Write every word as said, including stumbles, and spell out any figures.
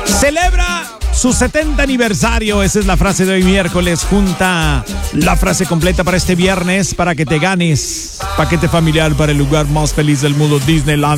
Celebra su setenta aniversario. Esa es la frase de hoy miércoles. Junta la frase completa para este viernes para que te ganes paquete familiar para el lugar más feliz del mundo, Disneyland.